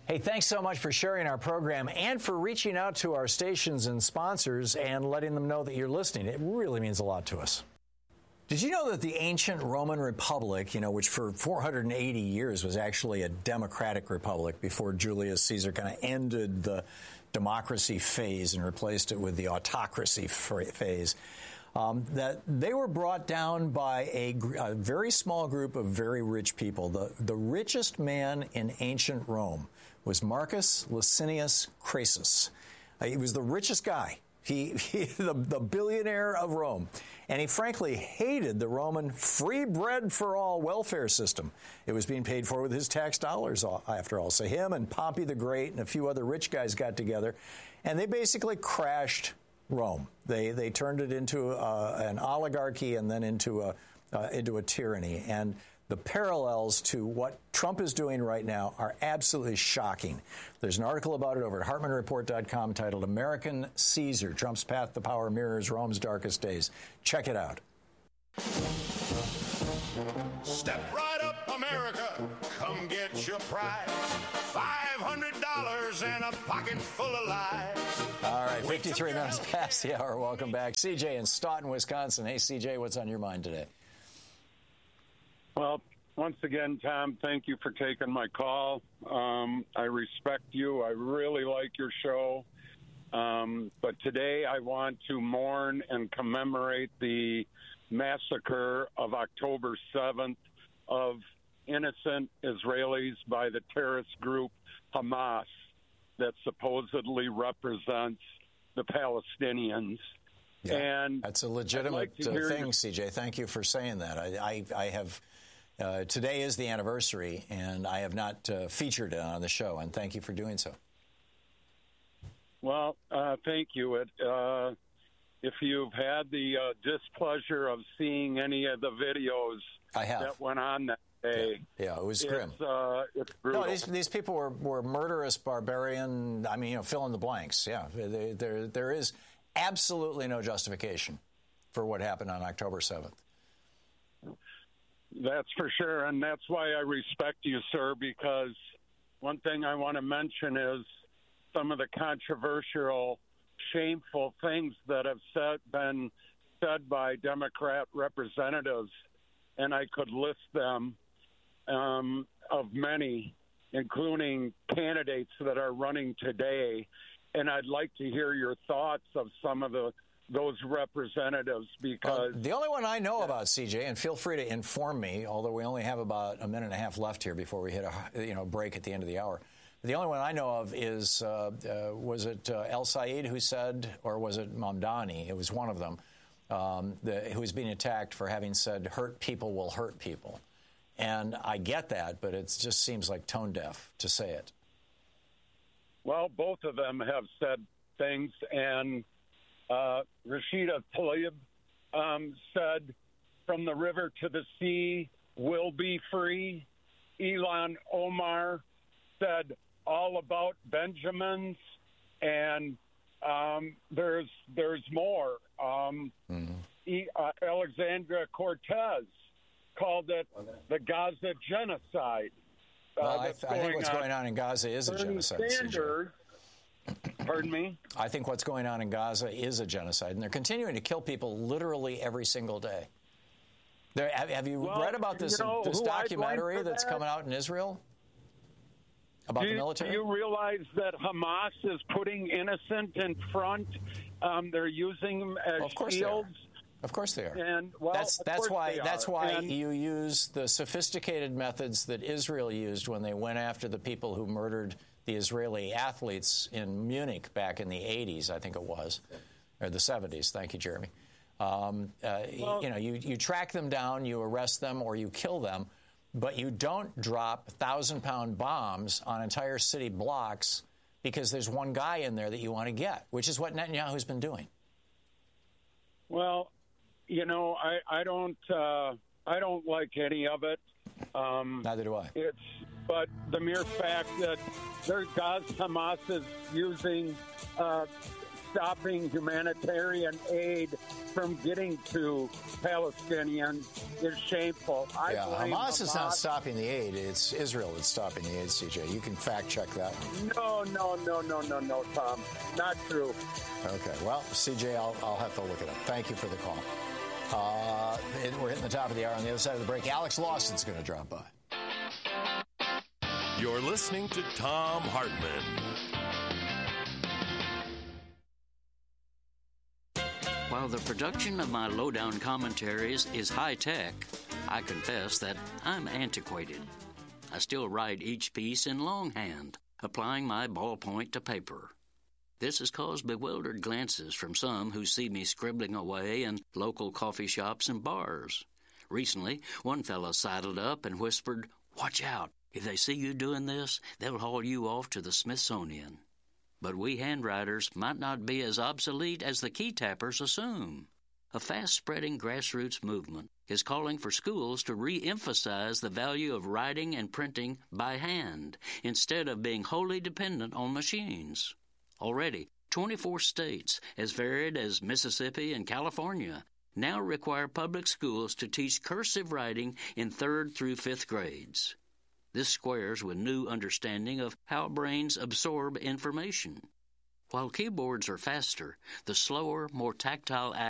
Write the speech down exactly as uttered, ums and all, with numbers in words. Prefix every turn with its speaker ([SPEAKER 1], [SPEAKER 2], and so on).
[SPEAKER 1] Hey, thanks so much for sharing our program and for reaching out to our stations and sponsors and letting them know that you're listening. It really means a lot to us. Did you know that the ancient Roman Republic, you know, which for four hundred eighty years was actually a democratic republic before Julius Caesar kind of ended the democracy phase and replaced it with the autocracy phase, um, that they were brought down by a, a very small group of very rich people. The, the richest man in ancient Rome was Marcus Licinius Crassus. Uh, he was the richest guy. He, he the, the billionaire of Rome. And he frankly hated the Roman free bread for all welfare system. It was being paid for with his tax dollars, after all. So him and Pompey the Great and a few other rich guys got together, and they basically crashed Rome. They they turned it into uh, an oligarchy and then into a uh, into a tyranny. And the parallels to what Trump is doing right now are absolutely shocking. There's an article about it over at Hartman Report dot com titled American Caesar, Trump's Path to Power Mirrors Rome's Darkest Days. Check it out.
[SPEAKER 2] Step right up, America. Come get your prize. five hundred dollars and a pocket full of lies.
[SPEAKER 1] All right, fifty-three minutes past the hour. Welcome back. C J in Staunton, Wisconsin. Hey, C J, what's on your mind today?
[SPEAKER 3] Well, once again, Tom, thank you for taking my call. Um, I respect you. I really like your show. Um, but today I want to mourn and commemorate the massacre of October seventh of innocent Israelis by the terrorist group Hamas that supposedly represents the Palestinians.
[SPEAKER 1] Yeah,
[SPEAKER 3] and
[SPEAKER 1] that's a legitimate
[SPEAKER 3] like
[SPEAKER 1] uh, thing,
[SPEAKER 3] your-
[SPEAKER 1] C J. Thank you for saying that. I, I, I have uh, today is the anniversary, and I have not uh, featured it on the show, and thank you for doing so.
[SPEAKER 3] Well, uh, thank you. It, uh, if you've had the uh, displeasure of seeing any of the videos
[SPEAKER 1] I have.
[SPEAKER 3] that went on that day,
[SPEAKER 1] yeah, yeah it was grim.
[SPEAKER 3] It's, uh, it's brutal.
[SPEAKER 1] No, these, these people were, were murderous, barbarian. I mean, you know, fill in the blanks. Yeah, there, there, there is absolutely no justification for what happened on October seventh.
[SPEAKER 3] That's for sure, and that's why I respect you, sir, because one thing I want to mention is some of the controversial, shameful things that have said, been said by Democrat representatives, and I could list them um, of many, including candidates that are running today, and I'd like to hear your thoughts of some of the those representatives, because...
[SPEAKER 1] Uh, the only one I know about, C J, and feel free to inform me, although we only have about a minute and a half left here before we hit a you know break at the end of the hour. The only one I know of is, uh, uh, was it uh, El Said who said, or was it Mamdani? It was one of them, um, the, who was being attacked for having said, hurt people will hurt people. And I get that, but it just seems like tone deaf to say it.
[SPEAKER 3] Well, both of them have said things, and uh, Rashida Tlaib um, said, from the river to the sea will be free. Ilhan Omar said, all about Benjamins, and um, there's there's more. Um, mm-hmm. e, uh, Alexandria Cortez called it the Gaza genocide.
[SPEAKER 1] Well,
[SPEAKER 3] uh,
[SPEAKER 1] I, th- I think what's on. going on in Gaza is a
[SPEAKER 3] Bernie
[SPEAKER 1] genocide.
[SPEAKER 3] Sanders, pardon me?
[SPEAKER 1] I think what's going on in Gaza is a genocide, and they're continuing to kill people literally every single day. There, have, have you
[SPEAKER 3] well,
[SPEAKER 1] read about this,
[SPEAKER 3] you know,
[SPEAKER 1] this documentary that's
[SPEAKER 3] that?
[SPEAKER 1] coming out in Israel? About
[SPEAKER 3] do,
[SPEAKER 1] the military?
[SPEAKER 3] Do you realize that Hamas is putting innocent in front? Um, they're using them as
[SPEAKER 1] well, of course
[SPEAKER 3] shields.
[SPEAKER 1] They are. Of course they are.
[SPEAKER 3] And well,
[SPEAKER 1] that's that's why that's
[SPEAKER 3] are.
[SPEAKER 1] why
[SPEAKER 3] and,
[SPEAKER 1] you use the sophisticated methods that Israel used when they went after the people who murdered the Israeli athletes in Munich back in the eighties, I think it was, or the seventies. Thank you, Jeremy. Um, uh, well, you know, you, you track them down, you arrest them, or you kill them, but you don't drop thousand-pound bombs on entire city blocks because there's one guy in there that you want to get, which is what Netanyahu's been doing.
[SPEAKER 3] Well, you know, I, I don't uh, I don't like any of it. Um,
[SPEAKER 1] Neither do I.
[SPEAKER 3] It's but the mere fact that their Gaza Hamas is using uh, stopping humanitarian aid from getting to Palestinians is shameful. I
[SPEAKER 1] yeah,
[SPEAKER 3] blame
[SPEAKER 1] Hamas,
[SPEAKER 3] Hamas
[SPEAKER 1] is not stopping the aid. It's Israel that's stopping the aid, C J. You can fact-check that one.
[SPEAKER 3] No, no, no, no, no, no, Tom. Not true.
[SPEAKER 1] Okay, well, C J, I'll, I'll have to look it up. Thank you for the call. Uh, we're hitting the top of the hour. On the other side of the break, Alex Lawson's going to drop by.
[SPEAKER 4] You're listening to Thom Hartmann.
[SPEAKER 5] While the production of my lowdown commentaries is high-tech, I confess that I'm antiquated. I still write each piece in longhand, applying my ballpoint to paper. This has caused bewildered glances from some who see me scribbling away in local coffee shops and bars. Recently, one fellow sidled up and whispered, "Watch out. If they see you doing this, they'll haul you off to the Smithsonian." But we handwriters might not be as obsolete as the key tappers assume. A fast-spreading grassroots movement is calling for schools to re-emphasize the value of writing and printing by hand instead of being wholly dependent on machines. Already, twenty-four states, as varied as Mississippi and California, now require public schools to teach cursive writing in third through fifth grades. This squares with new understanding of how brains absorb information. While keyboards are faster, the slower, more tactile act